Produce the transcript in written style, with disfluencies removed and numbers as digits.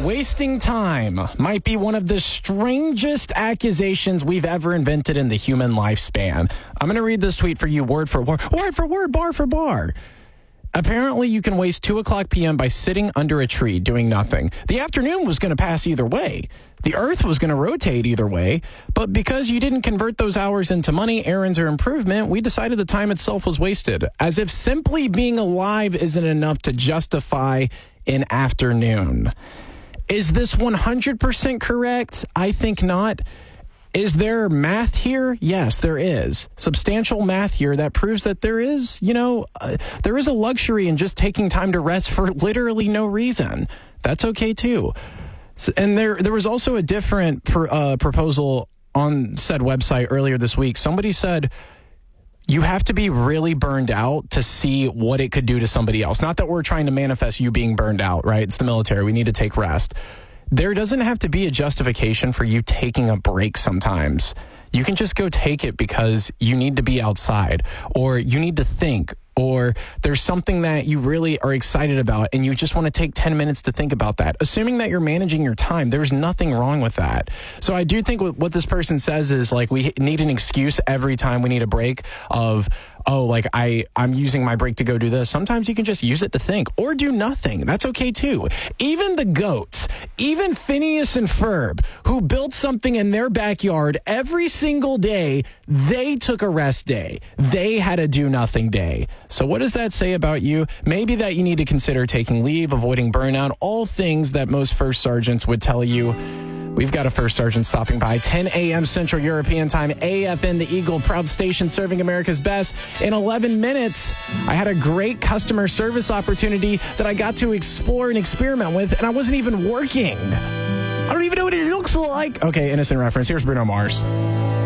Wasting time might be one of the strangest accusations we've ever invented in the human lifespan. I'm going to read this tweet for you word for word, bar for bar. Apparently, you can waste 2 o'clock p.m. by sitting under a tree doing nothing. The afternoon was going to pass either way. The earth was going to rotate either way. But because you didn't convert those hours into money, errands, or improvement, we decided the time itself was wasted. As if simply being alive isn't enough to justify an afternoon. Is this 100% correct? I think not. Is there math here? Yes, there is. Substantial math here that proves that there is, there is a luxury in just taking time to rest for literally no reason. That's okay too. And there was also a different proposal on said website earlier this week. Somebody said, you have to be really burned out to see what it could do to somebody else. Not that we're trying to manifest you being burned out, right? It's the military. We need to take rest. There doesn't have to be a justification for you taking a break sometimes. You can just go take it because you need to be outside, or you need to think, or there's something that you really are excited about and you just want to take 10 minutes to think about that. Assuming that you're managing your time, there's nothing wrong with that. So I do think what this person says is like we need an excuse every time we need a break of, oh, like I'm using my break to go do this. Sometimes you can just use it to think or do nothing. That's okay too. Even the goats, even Phineas and Ferb, who built something in their backyard every single day, they took a rest day. They had a do nothing day. So what does that say about you? Maybe that you need to consider taking leave, avoiding burnout, all things that most first sergeants would tell you. We've got a first sergeant stopping by 10 a.m. Central European Time, AFN the Eagle, proud station serving America's best. In 11 minutes, I had a great customer service opportunity that I got to explore and experiment with, and I wasn't even working. I don't even know what it looks like. Okay, innocent reference. Here's Bruno Mars.